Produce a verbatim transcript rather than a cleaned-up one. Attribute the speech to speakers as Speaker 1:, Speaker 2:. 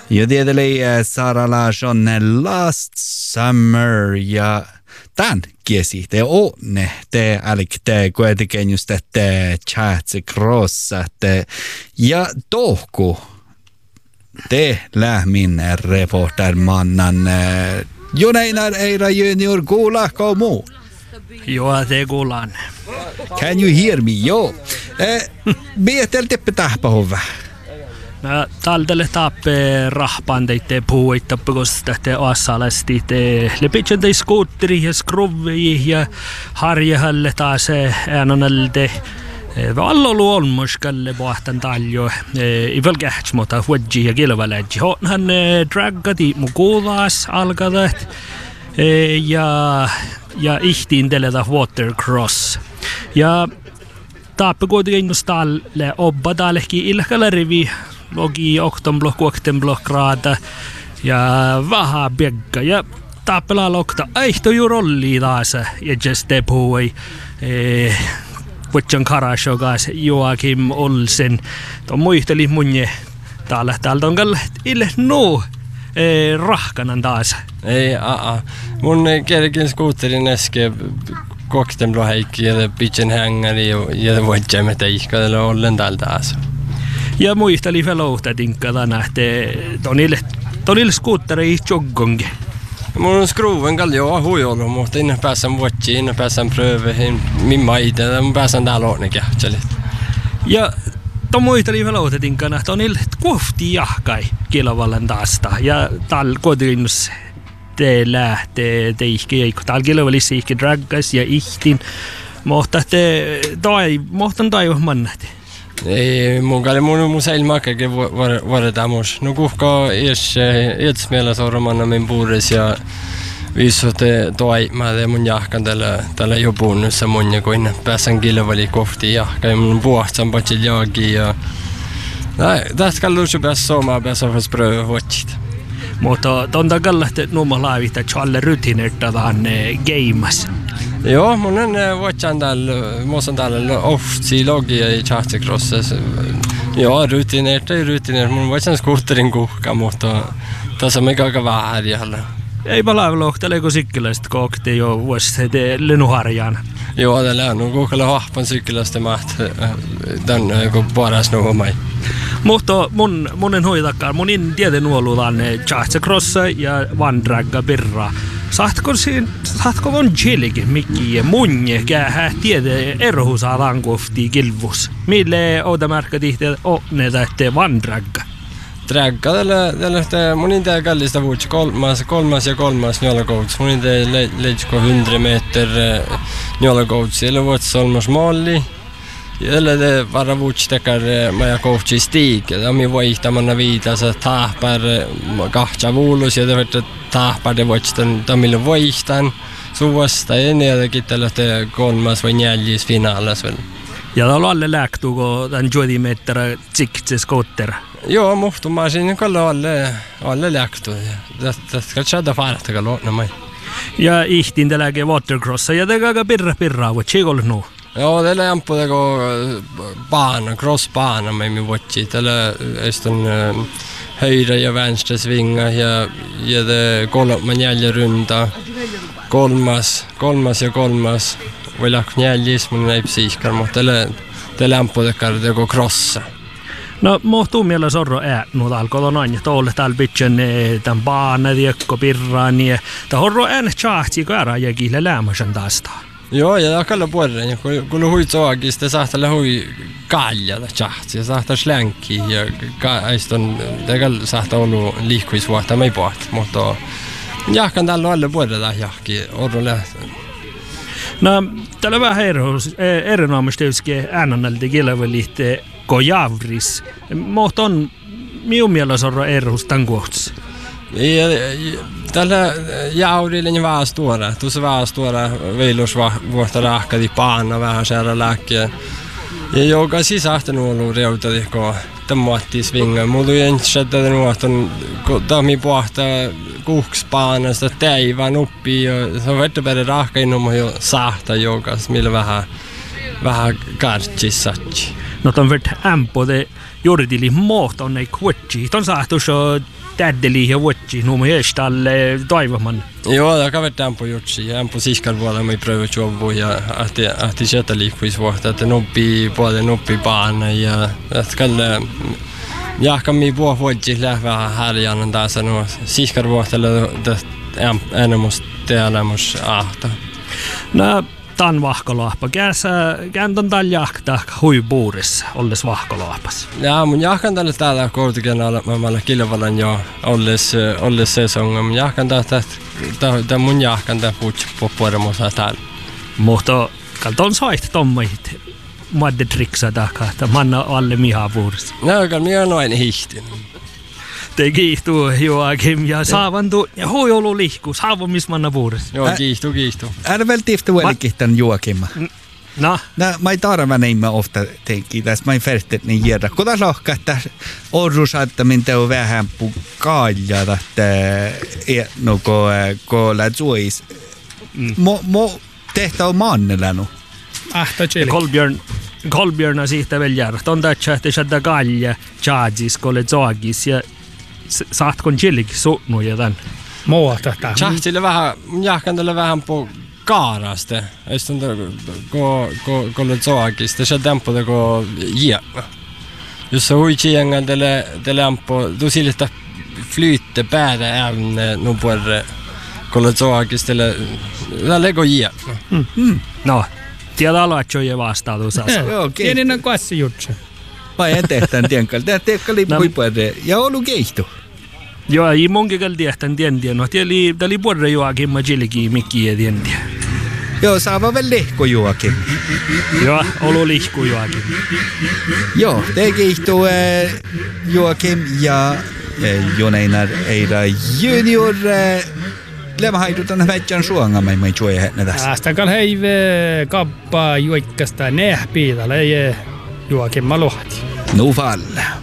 Speaker 1: Ja tietysti Sara Larsson Last Summer ja tämän kiesi te onne te alik te kuitenkin just te chatsi krossa te ja tohku te lähmin reportermannan Juneinar Eira Junior kuulahko muu?
Speaker 2: Joo, te kuulan.
Speaker 1: Can you hear me? Joo. Eh, Mietel teppe tahpahuva.
Speaker 2: No, taldelle tappe rahpan teitte puhuittappe, koska te osallasti te lepitsen tei skuutteri ja skruvi ja harjehalle taas äänonalde. Vallo olmus kalle pohtan taljo i välkähts mutta huodji ja kilvalädji. Honhan draggati mu kuulas alkadat ja ja ihtiin teleta watercross. Ja tappe kuitenkin nostalle obba tällekin ilkalla rivi logi oktonblok kuoktenblok graada ja vähän biegga ja tappela lokta aihto ju rolli taas ja just te puhui Vuotjan Karashogas Joakim Olsen. Tuo muisteli munje täällä. Täältä on kyllä ille nuu e, rahkanan taas.
Speaker 3: Ei, aa. Mun kerkin skuutterin äsken kokten heikki ja pitchen hängäri ja vuotjamme teikkailla ollen täällä taas.
Speaker 2: Ja muisteli felouhta tinkkaa nähte tonille, tonille skuutteri joggongi.
Speaker 3: Mun on skruven kall joo huijolu, mutta inne pääsen vuotsiin, inne pääsen prööveihin, min maita, ja mun pääsen täällä on kähtselit.
Speaker 2: Ja tuon muisteli feloutetinkaan, että on illet kohti jahkai kilovallan taasta. Ja täällä kotiinnus te lähtee teihki, kun täällä kilovalissa ihki draggas ja ihtin. Mutta te tai, mohtan taivas mannahti.
Speaker 3: Ei, mun kalli mun mun säilmakkakin vuodetaan mus. No kuhkaa ees eetsmielä sormanna min puures ja viissote toimaa mun jahkan tällä tällä jopunnussa mun ja kun pääsen kilvali kohti jahka ja mun puhtsan patsil jaagi ja tästä kalluus pääs somaa pääs ofas pröö vuotsit.
Speaker 2: Mutta tonta kallahti nuuma laavita challe rutinerta vaan gamas.
Speaker 3: Joo, mun on vuotsan täällä, muistan täällä oftsi logia i chartercrossessa. Joo, rutinerta ja rutinerta. Mun vuotsan skuutterin kuhka, mutta tässä on mikä aika vääriällä.
Speaker 2: Ei palaa lohteleeko sikkiläistä kokti jo vuosi lennuharjaan.
Speaker 3: Joo, täällä on kuhkalla hahpan sikkiläistä maht. Tän kun paras nuomai.
Speaker 2: Mutta mun monen hoitakaan, mun en tiedä nuolutaan chartercrossa ja vandragga pirraa. Saatko siinä, saatko on chilikin mikki ja munje käähä tiedä erohu saadaan kohti kilvus. Mille outa märkä tihti onne tähte vandragga?
Speaker 3: Dragga tällä tällä mun inte kallista vuosi kolmas kolmas ja kolmas njolakouts. Mun inte leitsko hundra meter njolakouts. Eller vuosi olmas malli. Eller det bara vuotstekar maja koutsi stiik. Ja mi vaihtamana viitasa tahpar kahtsa vuolus ja det tahpar det vuotsten tamilla vaihtan. Suvasta ennen ja kittelette kolmas vai neljäs finaalas väl.
Speaker 2: Ja täällä alle lähtuuko tämän juodimettara tsikitse skottera?
Speaker 3: Joo, muhtumaa siinä kalla alle, alle lähtuu. Tästä ska tjäda farata kalla on mai.
Speaker 2: Ja ihtin täälläkin watercrossa ja tekäkä pirra pirraa, voi tjikolle nuu?
Speaker 3: Joo, tällä jampu teko bana, crossbana med min vuotsi. Tällä estun höjra ja vänstra svinga ja, ja det kolmas neljä runda. Kolmas, kolmas ja kolmas. Või läks neljäs, mun näib siiskar, mutta tällä tällä jampu tekar teko crossa.
Speaker 2: No, mohtuu mielellä sorro ää, nuuta alkoi on aina tuolle täällä pitchen tämän baana, tiekko, pirraan, ja tämä horro ään tjahti käärä ja kiille lämmösen taasta.
Speaker 3: Joo, ja tämä kalla puolella, kun kun hui tsoagis, te saattaa hui kaljata tjahti, ja saattaa slänki, ja aiston, te kalla saattaa ollut liikkuisvuotta, me ei puhut, mutta jahkan täällä alle puolella jahki, orro lähtee.
Speaker 2: No, täällä vähän erinomaisesti äänannalta kilvelit kojavris. Mutta on minun mielestä on erhus tämän kohtaa.
Speaker 3: Tällä jaudilla on vähän stora. Tuossa vähän stora veilosvuotta rahkadi paana vähän siellä lääkkiä. Ja joka sisähtä nuolu reutati, kun tämä svinga. Mulla ei ensin nuoton, kun tämä pohtaa kuhkspaanasta täivän uppi. Se on vettä rahka innom jo sahta jokas, millä vähän, vähän kartsissatsi.
Speaker 2: No, on vett ämpode juridili muut on ei kuitsi. Ton saahtu so täddeli ja vuotsi nuo heestalle toivoman.
Speaker 3: Joo, det kan vara på jutsi. Jag är på siskarvården med prövjobb ja att att det sätta likvisvårt att det noppi både noppi barn ja att kalla jag kan mi bo vuotsi lähvä härjan där så nu siskarvård eller det är måste det måste ahta.
Speaker 2: No tan vahkolahpa. Käs kääntön tällä jahtaa huipuurissa olles vahkolahpas.
Speaker 3: Ja mun jahkan tällä täällä kortikenalla mä kilvalan jo olles olles sesonga. Mun jahkan tästä tää mun jahkan tää puts poppueremosa täällä.
Speaker 2: Mutta kalton soit tommait madde triksa takaa, että manna alle mihaa puurissa.
Speaker 3: No kan minä noin hihtin.
Speaker 2: Te kiihtuu Joakim ja saavan tu ja huijolu lihku saavan missä manna puurissa.
Speaker 3: Joo, kiihtuu, kiihtuu.
Speaker 1: Är väl tifta välikihtan Joakim?
Speaker 2: No.
Speaker 1: No, mä ei tarva neimme ofta tenki tässä, mä ei färtet niin järda. Kuta lohka, että orru saattaminen teo vähän pu kaljada, että no ko ko la juis. Mo mo tehtä on maannelanu.
Speaker 4: Ahto chili.
Speaker 2: Kolbjörn Kolbjörn siitä väl järda. On tähtsä, että saada kalja chargis kolle zoagis ja saat kon chillik suutnu ja tän.
Speaker 4: Muuta tää.
Speaker 3: Chahtille vähän, jahkan tälle vähän på kaaraste. Just on ko ko kolle zoagis. Det är tempo det går ja. Just så hur tjängan tälle tälle ampo. Du ser lite flyte päätä även no på kolle zoagis tälle tälle går ja.
Speaker 2: No. Tiedä aloittaa vastautuu saa.
Speaker 1: Joo,
Speaker 4: Pieninen on kassi juttu.
Speaker 1: Mä en tehtään tienkällä. Tää teekkä oli puipuere. Ja olu keihtu.
Speaker 2: Joo, ei monkikäl tehtään tientiä. No, tieli tääli puolella Joakim mä chiliki mikki ja tientiä.
Speaker 1: Joo, saava väl lehko Joakim.
Speaker 2: Joo, olu lihku Joakim.
Speaker 1: Joo, te keihtuu äh, Joakim ja äh, Joneinar Eira Junior. Äh, Lämä haidutan väitsän suonga, mä ei tjuoja hetne tässä.
Speaker 4: Aastakal heive kappaa juikkasta nähpiitä, leije Joakim Malohti.
Speaker 1: Nu fall.